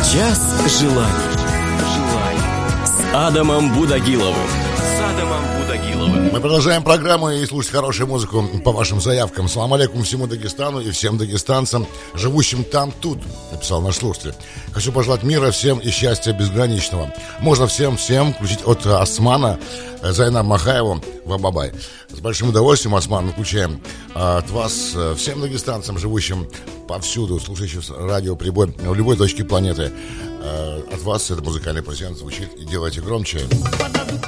Час желаний с Адамом Будагиловым. Мы продолжаем программу и слушать хорошую музыку по вашим заявкам. Салам алейкум всему Дагестану и всем дагестанцам, живущим там, тут, написал наш слушатель. Хочу пожелать мира всем и счастья безграничного. Можно всем включить от Османа Зайнаб Махаеву Вабабай. С большим удовольствием, Осман, мы включаем от вас всем дагестанцам, живущим повсюду, слушающим радиоприбой в любой точке планеты. От вас этот музыкальный презент звучит и делайте громче.